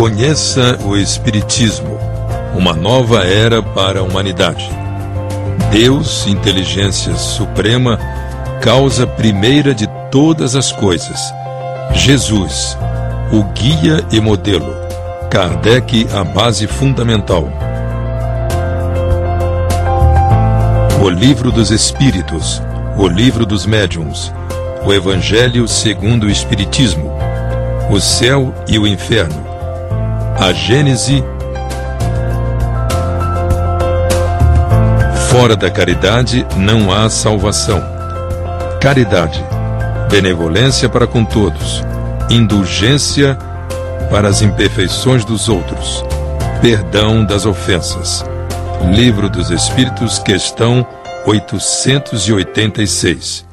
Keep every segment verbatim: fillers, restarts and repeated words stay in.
Conheça o Espiritismo, uma nova era para a humanidade. Deus, inteligência suprema, causa primeira de todas as coisas. Jesus, o guia e modelo. Kardec, a base fundamental. O Livro dos Espíritos, o Livro dos Médiuns, o Evangelho segundo o Espiritismo, o Céu e o Inferno, a Gênese. Fora da caridade não há salvação. Caridade, benevolência para com todos, indulgência para as imperfeições dos outros, perdão das ofensas. Livro dos Espíritos, questão oitocentos e oitenta e seis.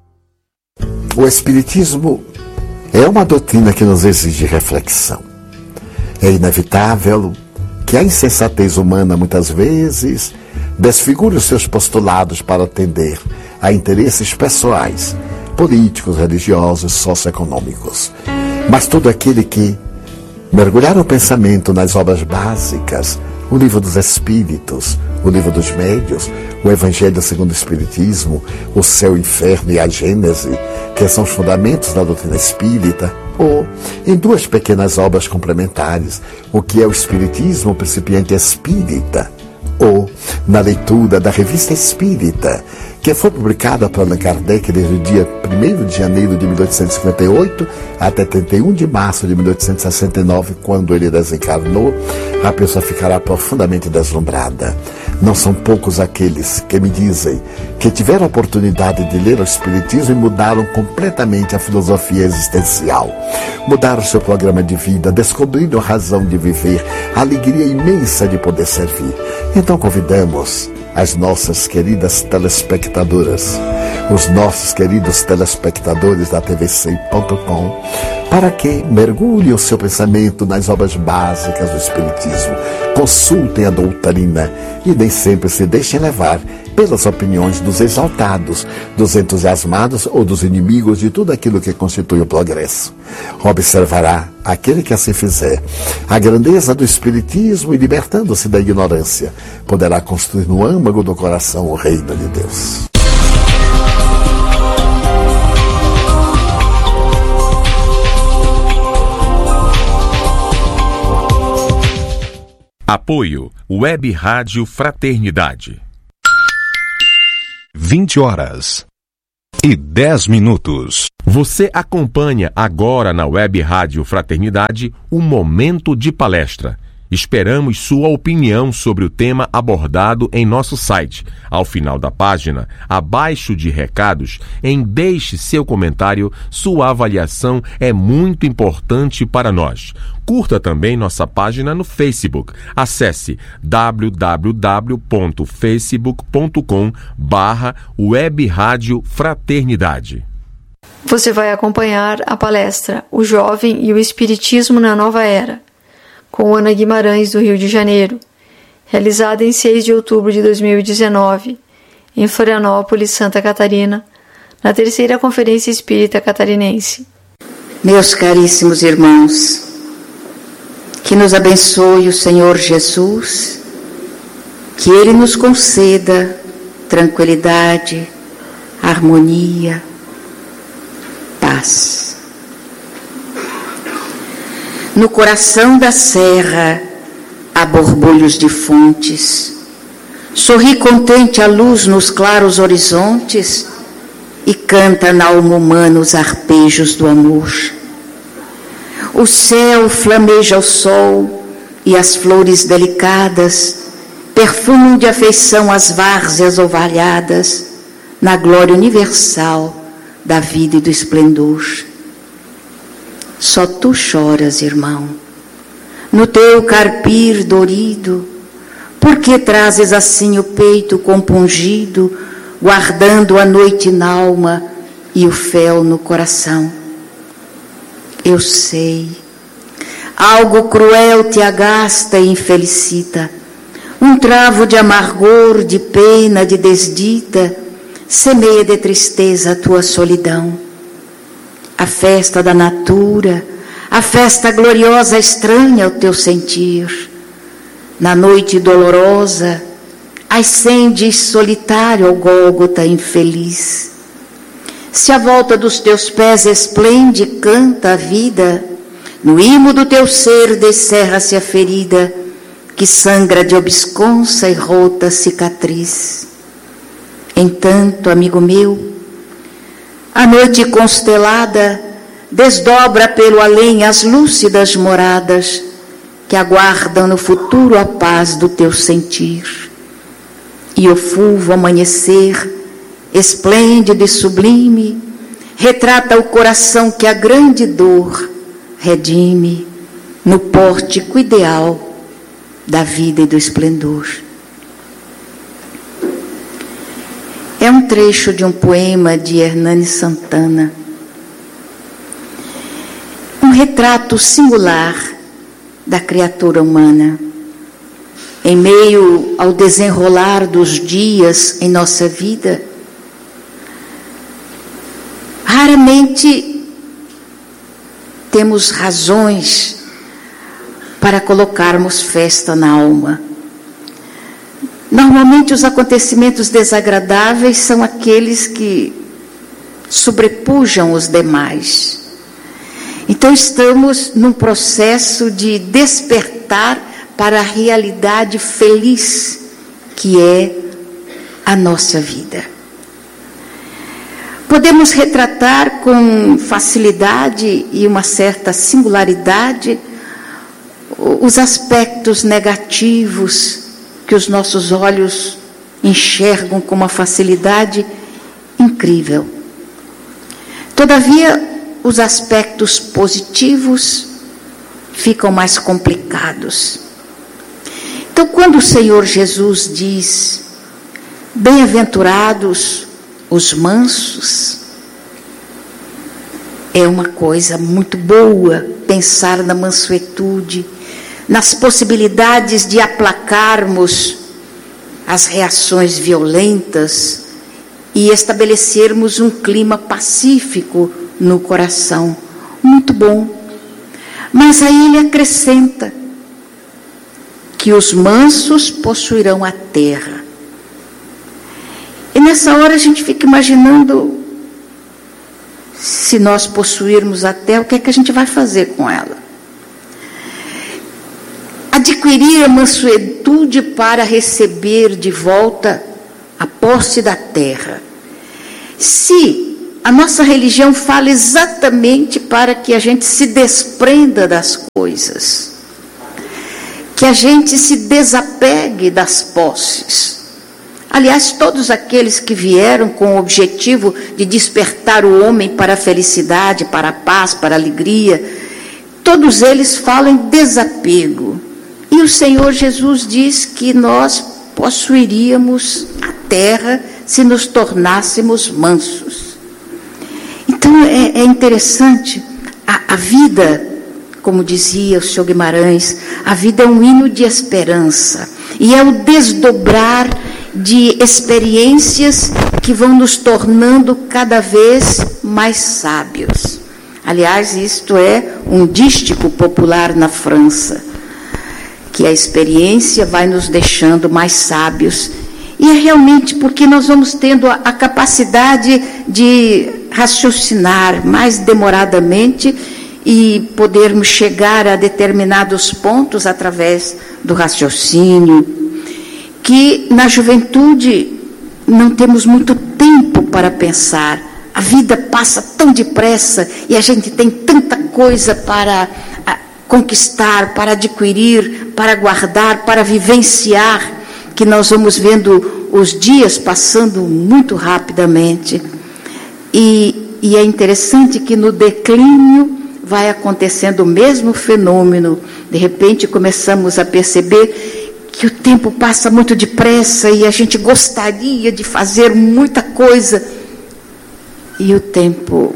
O Espiritismo é uma doutrina que nos exige reflexão. É inevitável que a insensatez humana muitas vezes desfigure os seus postulados para atender a interesses pessoais, políticos, religiosos, socioeconômicos. Mas todo aquele que mergulhar o pensamento nas obras básicas, o Livro dos Espíritos, o Livro dos Médiuns, o Evangelho segundo o Espiritismo, o Céu, o Inferno e a Gênese, que são os fundamentos da doutrina espírita, ou em duas pequenas obras complementares, o que é o Espiritismo, o Principiante Espírita, ou na leitura da Revista Espírita, que foi publicada por Allan Kardec desde o dia primeiro de janeiro de mil oitocentos e cinquenta e oito até trinta e um de março de mil oitocentos e sessenta e nove, quando ele desencarnou, a pessoa ficará profundamente deslumbrada. Não são poucos aqueles que me dizem que tiveram a oportunidade de ler o Espiritismo e mudaram completamente a filosofia existencial. Mudaram o seu programa de vida, descobriram a razão de viver, a alegria imensa de poder servir. Então convidamos as nossas queridas telespectadoras, os nossos queridos telespectadores da T V cem ponto com, para que mergulhem o seu pensamento nas obras básicas do Espiritismo, consultem a doutrina e nem sempre se deixem levar pelas opiniões dos exaltados, dos entusiasmados ou dos inimigos de tudo aquilo que constitui o progresso. Observará, aquele que assim fizer, a grandeza do Espiritismo e, libertando-se da ignorância, poderá construir no âmago do coração o reino de Deus. Apoio Web Rádio Fraternidade. vinte horas e dez minutos. Você acompanha agora na Web Rádio Fraternidade o Momento de Palestra. Esperamos sua opinião sobre o tema abordado em nosso site. Ao final da página, abaixo de recados, em deixe seu comentário, sua avaliação é muito importante para nós. Curta também nossa página no Facebook. Acesse w w w ponto facebook ponto com barra Web Rádio Fraternidade. Você vai acompanhar a palestra O Jovem e o Espiritismo na Nova Era, com Ana Guimarães, do Rio de Janeiro, realizada em seis de outubro de dois mil e dezenove, em Florianópolis, Santa Catarina, na terceira Conferência Espírita Catarinense. Meus caríssimos irmãos, que nos abençoe o Senhor Jesus, que Ele nos conceda tranquilidade, harmonia, paz. No coração da serra há borbulhos de fontes, sorri contente a luz nos claros horizontes e canta na alma humana os arpejos do amor. O céu flameja o sol e as flores delicadas perfumam de afeição as várzeas ovalhadas na glória universal da vida e do esplendor. Só tu choras, irmão, no teu carpir dorido, porque trazes assim o peito compungido, guardando a noite n'alma e o fel no coração. Eu sei, algo cruel te agasta e infelicita, um travo de amargor, de pena, de desdita, semeia de tristeza a tua solidão. A festa da natura, A festa gloriosa estranha o teu sentir. Na noite dolorosa, ascendes solitário ao Gólgota infeliz. Se a volta dos teus pés esplende, canta a vida, no imo do teu ser descerra-se a ferida, que sangra de obsconsa e rota cicatriz. Entanto, amigo meu, a noite constelada desdobra pelo além as lúcidas moradas que aguardam no futuro a paz do teu sentir. E o fulvo amanhecer, esplêndido e sublime, retrata o coração que a grande dor redime no pórtico ideal da vida e do esplendor. É um trecho de um poema de Hernani Santana, um retrato singular da criatura humana. Em meio ao desenrolar dos dias em nossa vida, raramente temos razões para colocarmos festa na alma. Normalmente os acontecimentos desagradáveis são aqueles que sobrepujam os demais. Então estamos num processo de despertar para a realidade feliz que é a nossa vida. Podemos retratar com facilidade e uma certa singularidade os aspectos negativos que os nossos olhos enxergam com uma facilidade incrível. Todavia, os aspectos positivos ficam mais complicados. Então, quando o Senhor Jesus diz: bem-aventurados os mansos, é uma coisa muito boa pensar na mansuetude, nas possibilidades de aplacarmos as reações violentas e estabelecermos um clima pacífico no coração. Muito bom. Mas aí ele acrescenta que os mansos possuirão a terra. E nessa hora a gente fica imaginando, se nós possuirmos a terra, o que é que a gente vai fazer com ela? Adquirir a mansuetude para receber de volta a posse da terra. Se a nossa religião fala exatamente para que a gente se desprenda das coisas, que a gente se desapegue das posses. Aliás, todos aqueles que vieram com o objetivo de despertar o homem para a felicidade, para a paz, para a alegria, todos eles falam em desapego. E o Senhor Jesus diz que nós possuiríamos a terra se nos tornássemos mansos. Então é, é interessante, a, a vida, como dizia o senhor Guimarães, a vida é um hino de esperança, e é o desdobrar de experiências que vão nos tornando cada vez mais sábios. Aliás, isto é um dístico popular na França, que a experiência vai nos deixando mais sábios. E é realmente porque nós vamos tendo a, a capacidade de raciocinar mais demoradamente e podermos chegar a determinados pontos através do raciocínio, que na juventude não temos muito tempo para pensar. A vida passa tão depressa e a gente tem tanta coisa para a, conquistar, para adquirir, para guardar, para vivenciar, que nós vamos vendo os dias passando muito rapidamente. E, e é interessante que no declínio vai acontecendo o mesmo fenômeno. De repente começamos a perceber que o tempo passa muito depressa e a gente gostaria de fazer muita coisa. E o tempo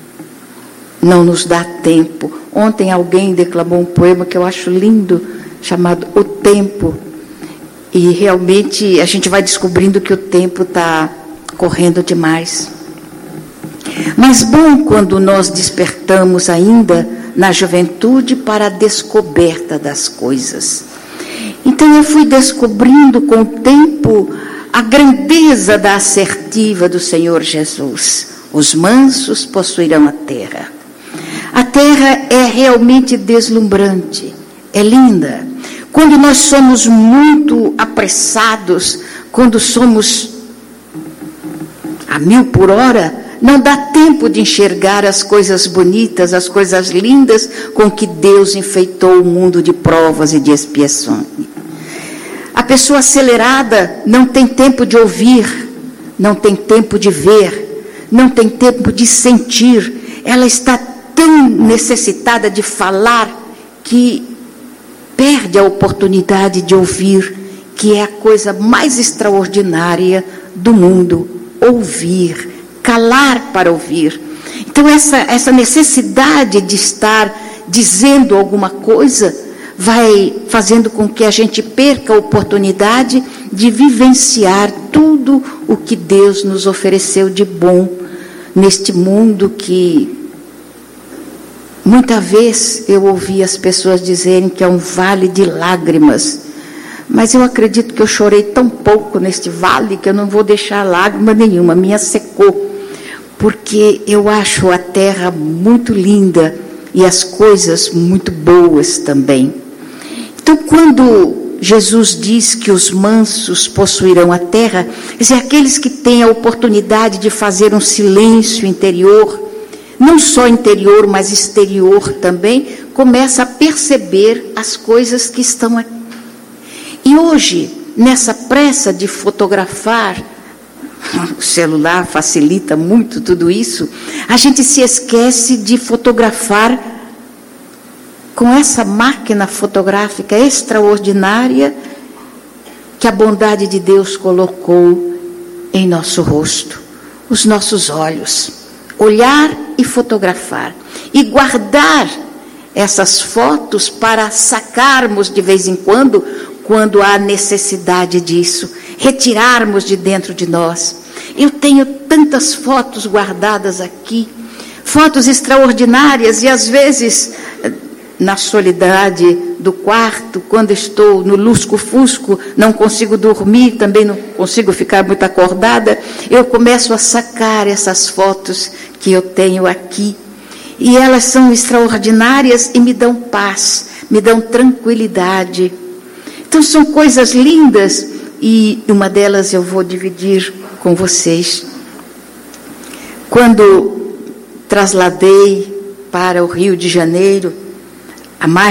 não nos dá tempo. Ontem alguém declamou um poema que eu acho lindo, chamado O Tempo. E realmente a gente vai descobrindo que o tempo está correndo demais. Mas bom quando nós despertamos ainda na juventude para a descoberta das coisas. Então eu fui descobrindo com o tempo a grandeza da assertiva do Senhor Jesus. Os mansos possuirão a terra. A terra é realmente deslumbrante, é linda. Quando nós somos muito apressados, quando somos a mil por hora, não dá tempo de enxergar as coisas bonitas, as coisas lindas com que Deus enfeitou o mundo de provas e de expiações. A pessoa acelerada não tem tempo de ouvir, não tem tempo de ver, não tem tempo de sentir. Ela está tão necessitada de falar que perde a oportunidade de ouvir, que é a coisa mais extraordinária do mundo, ouvir, calar para ouvir. Então essa, essa necessidade de estar dizendo alguma coisa vai fazendo com que a gente perca a oportunidade de vivenciar tudo o que Deus nos ofereceu de bom neste mundo que muitas vezes eu ouvi as pessoas dizerem que é um vale de lágrimas, mas eu acredito que eu chorei tão pouco neste vale que eu não vou deixar lágrima nenhuma, a minha secou, porque eu acho a terra muito linda e as coisas muito boas também. Então, quando Jesus diz que os mansos possuirão a terra, quer dizer, aqueles que têm a oportunidade de fazer um silêncio interior, não só interior, mas exterior também, começa a perceber as coisas que estão aqui. E hoje, nessa pressa de fotografar, o celular facilita muito tudo isso, a gente se esquece de fotografar com essa máquina fotográfica extraordinária que a bondade de Deus colocou em nosso rosto, os nossos olhos. Olhar e fotografar. E guardar essas fotos para sacarmos de vez em quando, quando há necessidade disso. Retirarmos de dentro de nós. Eu tenho tantas fotos guardadas aqui, fotos extraordinárias, e às vezes, na solidade do quarto, quando estou no lusco-fusco, não consigo dormir, também não consigo ficar muito acordada, eu começo a sacar essas fotos que eu tenho aqui, e elas são extraordinárias e me dão paz, me dão tranquilidade. Então são coisas lindas, e uma delas eu vou dividir com vocês. Quando trasladei para o Rio de Janeiro, há mais